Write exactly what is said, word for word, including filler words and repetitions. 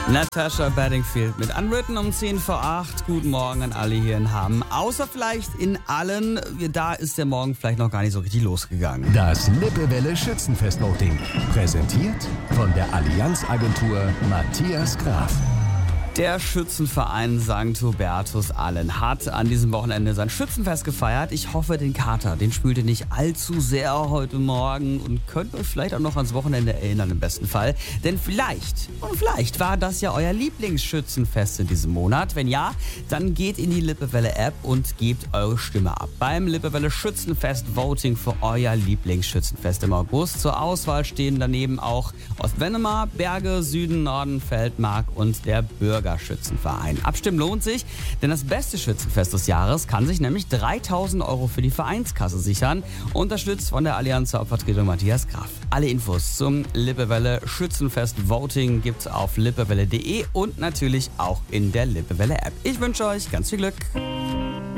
Natasha Bedingfield mit Unwritten um zehn vor acht. Guten Morgen an alle hier in Hamm. Außer vielleicht in Allen. Da ist der Morgen vielleicht noch gar nicht so richtig losgegangen. Das Lippewelle Schützenfest-Voting. Präsentiert von der Allianz-Agentur Matthias Graf. Der Schützenverein Sankt Hubertus Allen hat an diesem Wochenende sein Schützenfest gefeiert. Ich hoffe, den Kater, den spült ihr nicht allzu sehr heute Morgen und könnt euch vielleicht auch noch ans Wochenende erinnern im besten Fall. Denn vielleicht, und vielleicht war das ja euer Lieblingsschützenfest in diesem Monat. Wenn ja, dann geht in die Lippewelle-App und gebt eure Stimme ab. Beim Lippewelle Schützenfest Voting für euer Lieblingsschützenfest im August. Zur Auswahl stehen daneben auch Ostvennemar, Berge, Süden, Norden, Feldmark und der Bürger Schützenverein. Abstimmen lohnt sich, denn das beste Schützenfest des Jahres kann sich nämlich dreitausend Euro für die Vereinskasse sichern. Unterstützt von der Allianz Hauptvertretung Matthias Graf. Alle Infos zum Lippewelle Schützenfest Voting gibt's auf lippewelle punkt de und natürlich auch in der Lippewelle App. Ich wünsche euch ganz viel Glück.